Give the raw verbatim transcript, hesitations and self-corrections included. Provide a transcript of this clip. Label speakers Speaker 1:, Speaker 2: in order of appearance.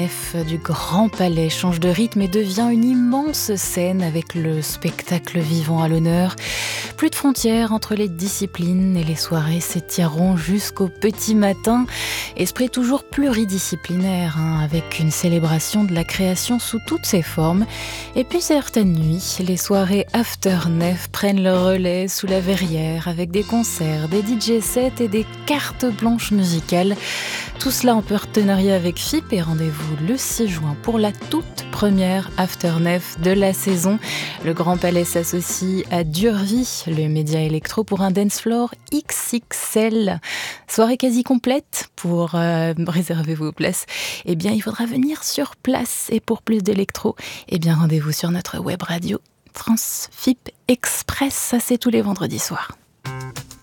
Speaker 1: nef du Grand Palais change de rythme et devient une immense scène avec le spectacle vivant à l'honneur. Plus de frontières entre les disciplines et les soirées s'étireront jusqu'au petit matin. Esprit toujours pluridisciplinaire, hein, avec une célébration de la création sous toutes ses formes. Et puis certaines nuits, les soirées after nef prennent le relais sous la verrière avec des concerts, des D J sets et des cartes blanches musicales. Tout cela en partenariat avec F I P et rendez-vous le six juin pour la toute première after nef de la saison. Le Grand Palais s'associe à Durvie, le média électro, pour un dance floor X X L. Soirée quasi complète. Pour euh, réserver vos places, eh bien, il faudra venir sur place. Et pour plus d'électro, eh bien, rendez-vous sur notre web radio France F I P Express. Ça, c'est tous les vendredis soirs.